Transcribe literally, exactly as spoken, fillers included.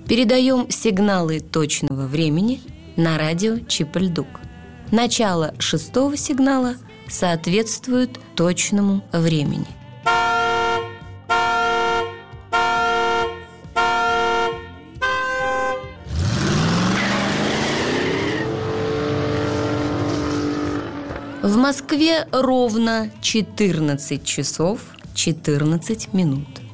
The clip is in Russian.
Передаем сигналы точного времени на радио Чип-Ль-Дук. Начало шестого сигнала соответствует точному времени. В Москве ровно четырнадцать часов четырнадцать минут.